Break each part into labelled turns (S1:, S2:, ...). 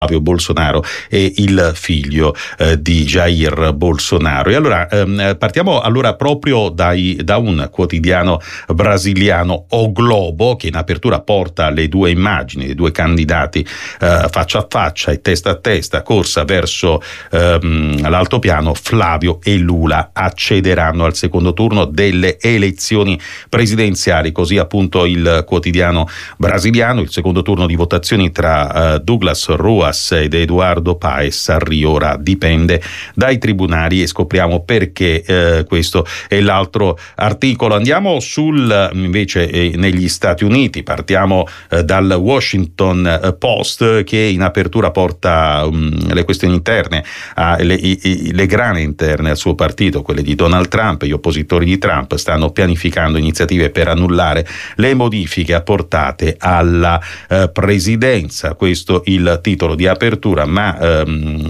S1: Flavio Bolsonaro e il figlio di Jair Bolsonaro. E allora partiamo allora proprio da un quotidiano brasiliano, O Globo, che in apertura porta le due immagini dei due candidati faccia a faccia e testa a testa, corsa verso l'altopiano. Flavio e Lula accederanno al secondo turno delle elezioni presidenziali, così appunto il quotidiano brasiliano. Il secondo turno di votazioni tra Douglas Ruas ed Eduardo Paes a Rio. Ora dipende dai tribunali e scopriamo perché. Questo è l'altro articolo. Andiamo invece negli Stati Uniti. Partiamo dal Washington Post, che in apertura porta le questioni interne, le grane interne al suo partito, quelle di Donald Trump. Gli oppositori di Trump stanno pianificando iniziative per annullare le modifiche apportate alla presidenza. Questo il titolo di apertura, ma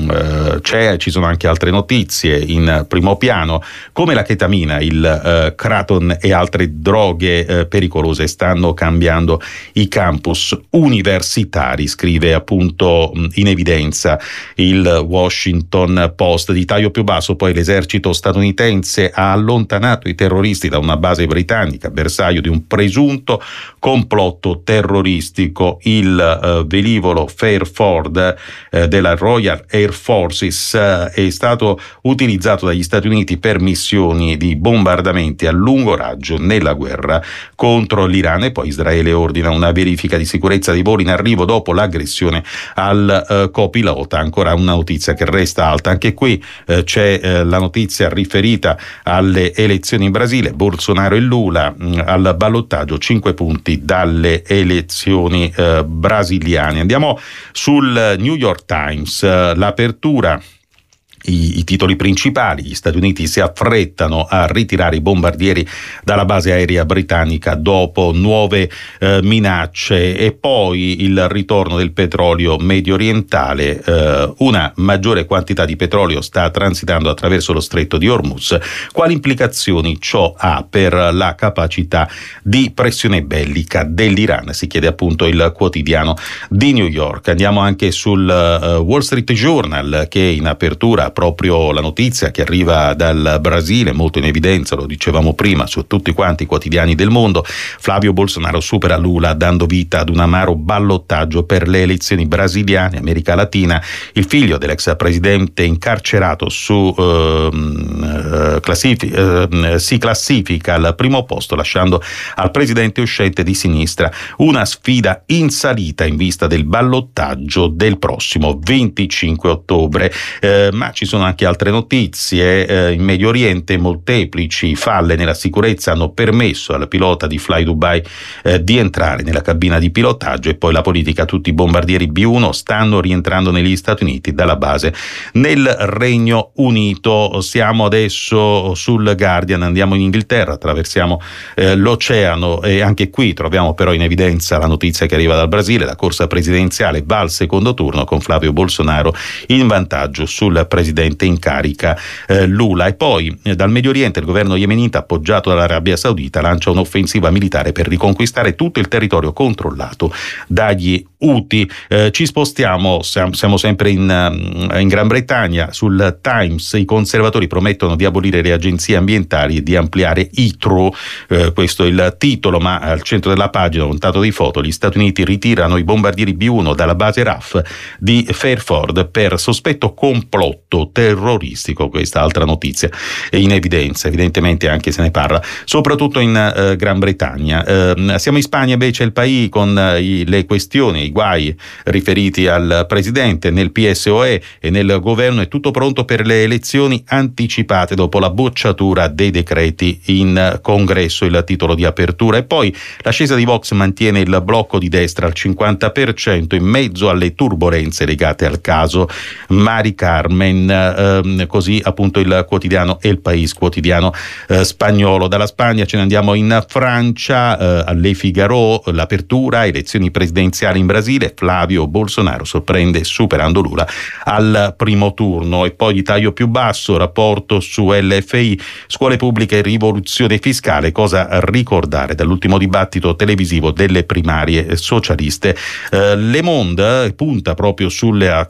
S1: ci sono anche altre notizie in primo piano, come la chetamina, il Kratom e altre droghe pericolose stanno cambiando i campus universitari, scrive appunto in evidenza il Washington Post. Di taglio più basso poi l'esercito statunitense ha allontanato i terroristi da una base britannica, bersaglio di un presunto complotto terroristico. Il velivolo Fairford della Royal Air Forces è stato utilizzato dagli Stati Uniti per missioni di bombardamenti a lungo raggio nella guerra contro l'Iran. E poi Israele ordina una verifica di sicurezza dei voli in arrivo dopo l'aggressione al copilota. Ancora una notizia che resta alta. Anche qui c'è la notizia riferita alle elezioni in Brasile. Bolsonaro e Lula al ballottaggio, 5 punti dalle elezioni brasiliane. Andiamo sul New York Times. L'apertura, i titoli principali: gli Stati Uniti si affrettano a ritirare i bombardieri dalla base aerea britannica dopo nuove minacce, e poi il ritorno del petrolio medio orientale. Una maggiore quantità di petrolio sta transitando attraverso lo stretto di Hormuz. Quali implicazioni ciò ha per la capacità di pressione bellica dell'Iran? Si chiede appunto il quotidiano di New York. Andiamo anche sul Wall Street Journal, che in apertura proprio la notizia che arriva dal Brasile, molto in evidenza, lo dicevamo prima, su tutti quanti i quotidiani del mondo. Flavio Bolsonaro supera Lula, dando vita ad un amaro ballottaggio per le elezioni brasiliane, America Latina. Il figlio dell'ex presidente incarcerato si classifica al primo posto, lasciando al presidente uscente di sinistra una sfida in salita in vista del ballottaggio del prossimo 25 ottobre. Ma ci sono anche altre notizie. In Medio Oriente molteplici falle nella sicurezza hanno permesso al pilota di Fly Dubai di entrare nella cabina di pilotaggio. E poi la politica: tutti i bombardieri B-1 stanno rientrando negli Stati Uniti dalla base nel Regno Unito. Siamo adesso sul Guardian, andiamo in Inghilterra, attraversiamo l'oceano, e anche qui troviamo però in evidenza la notizia che arriva dal Brasile. La corsa presidenziale va al secondo turno con Flavio Bolsonaro in vantaggio sul presidente in carica Lula. E poi dal Medio Oriente il governo yemenita, appoggiato dall'Arabia Saudita, lancia un'offensiva militare per riconquistare tutto il territorio controllato dagli Houthi. Ci spostiamo, siamo sempre in Gran Bretagna. Sul Times i conservatori promettono di abolire le agenzie ambientali e di ampliare Heathrow. Questo è il titolo, ma al centro della pagina un dato di foto: gli Stati Uniti ritirano i bombardieri B-1 dalla base RAF di Fairford per sospetto complotto terroristico. Questa altra notizia è in evidenza, evidentemente anche se ne parla soprattutto in Gran Bretagna. Siamo in Spagna invece, il País, con le questioni, i guai riferiti al presidente. Nel PSOE e nel governo è tutto pronto per le elezioni anticipate dopo la bocciatura dei decreti in congresso, il titolo di apertura. E poi l'ascesa di Vox mantiene il blocco di destra al 50% in mezzo alle turbolenze legate al caso Mari Carmen, così appunto il quotidiano El País, quotidiano spagnolo. Dalla Spagna ce ne andiamo in Francia, Le Figaro, l'apertura, elezioni presidenziali in Brasile. Brasile, Flavio Bolsonaro sorprende superando Lula al primo turno. E poi di taglio più basso, rapporto su LFI, scuole pubbliche, rivoluzione fiscale, cosa ricordare dall'ultimo dibattito televisivo delle primarie socialiste. Le Monde punta proprio sulla